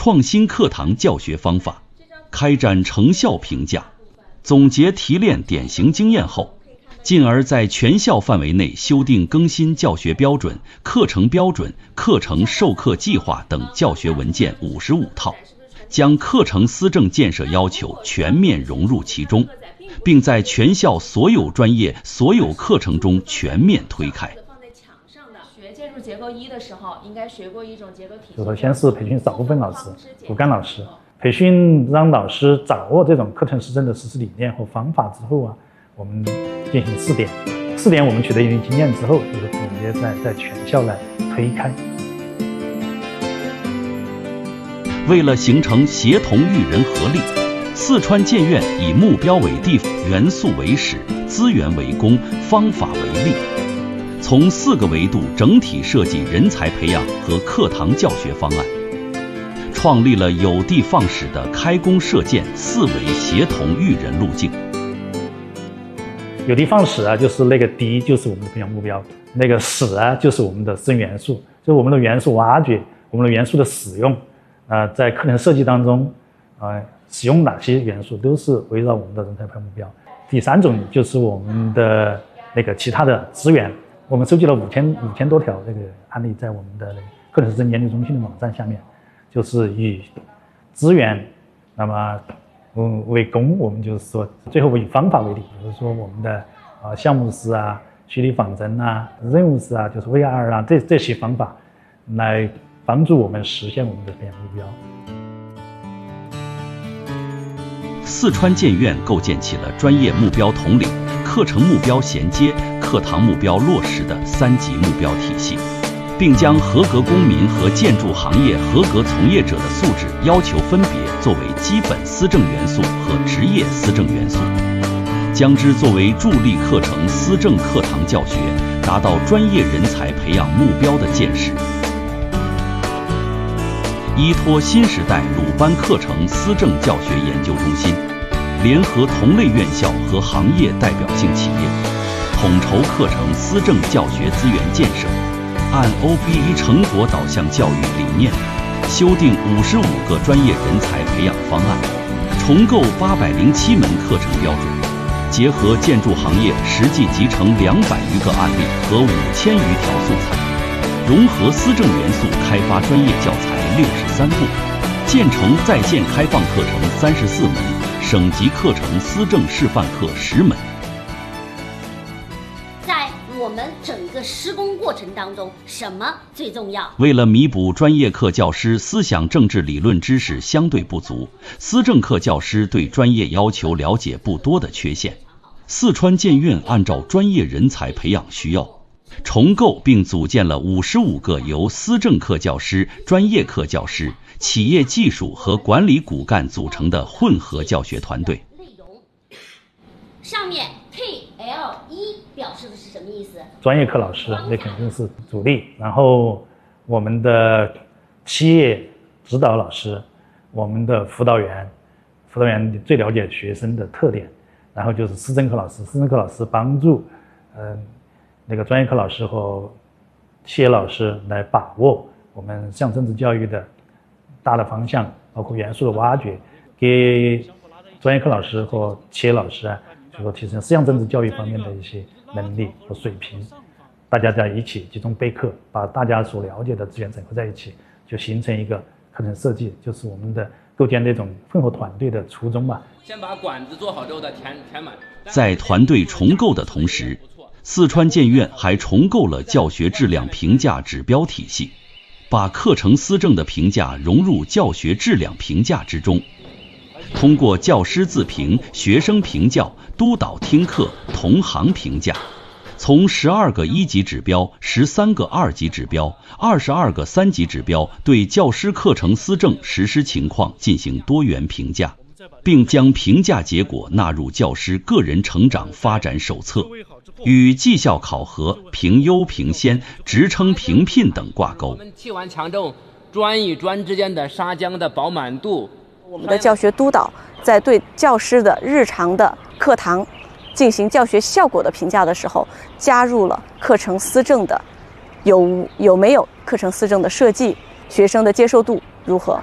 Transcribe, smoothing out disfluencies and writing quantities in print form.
创新课堂教学方法，开展成效评价，总结提炼典型经验后，进而在全校范围内修订更新教学标准、课程标准、课程授课计划等教学文件55套，将课程思政建设要求全面融入其中，并在全校所有专业、所有课程中全面推开。 学建筑结构1的时候，应该学过一种结构体系。 首先是培训少部分老师、骨干老师，培训让老师掌握这种课程思政的实施理念和方法之后我们进行试点。试点我们取得一定经验之后，就是总结在全校来推开。 为了形成协同育人合力，四川建院以目标为地、元素为始、资源为公、方法为力，从4个维度整体设计人才培养和课堂教学方案，创立了有的放矢的开工射箭4维协同育人路径。 有的放矢就是那个的就是我们的培养目标，那个矢就是我们的思政元素，就是我们的元素挖掘，我们的元素的使用，在课程设计当中，使用哪些元素都是围绕我们的人才培养目标。第3种就是我们的那个其他的资源，我们收集了5000多条这个案例，在我们的课程思政研究中心的网站下面，就是以资源，那么为公，我们就是说最后以方法为例，比如说我们的项目式虚拟仿真任务式就是 VR 这些方法来帮助我们实现我们的培养目标。 四川建院构建起了专业目标统领、课程目标衔接、课堂目标落实的3级目标体系，并将合格公民和建筑行业合格从业者的素质要求分别作为基本思政元素和职业思政元素，将之作为助力课程思政课堂教学达到专业人才培养目标的建设。依托新时代鲁班课程思政教学研究中心，联合同类院校和行业代表性企业，统筹课程思政教学资源建设，按 OBE 成果导向教育理念，修订55个专业人才培养方案，重构807门课程标准，结合建筑行业实际集成200余个案例和5000余条素材，融合思政元素开发专业教材63部，建成在线开放课程34门，省级课程思政示范课10门。 在我们整个施工过程当中，什么最重要？ 为了弥补专业课教师思想政治理论知识相对不足，思政课教师对专业要求了解不多的缺陷，四川建院按照专业人才培养需要，重构并组建了55个由思政课教师、专业课教师、企业技术和管理骨干组成的混合教学团队。 上面 KL1 表示的是什么意思？ 专业课老师那肯定是主力，然后我们的企业指导老师，我们的辅导员最了解学生的特点，然后就是思政课老师，思政课老师帮助那个专业课老师和企业老师来把握我们思想政治教育的大的方向，包括元素的挖掘，给专业课老师和企业老师就说提升思想政治教育方面的一些能力和水平，大家在一起集中备课，把大家所了解的资源整合在一起，就形成一个课程设计，就是我们的构建那种混合团队的初衷吧。 先把管子做好之后再填满。 在团队重构的同时，四川建院还重构了教学质量评价指标体系，把课程思政的评价融入教学质量评价之中，通过教师自评、学生评教、督导听课、同行评价，从12个1级指标、13个2级指标、22个3级指标对教师课程思政实施情况进行多元评价，并将评价结果纳入教师个人成长发展手册，与绩效考核、评优评先、职称评聘等挂钩。 我们气完强重专与专之间的砂浆的饱满度。 我们的教学督导在对教师的日常的课堂进行教学效果的评价的时候，加入了课程思政的有没有课程思政的设计，学生的接受度如何。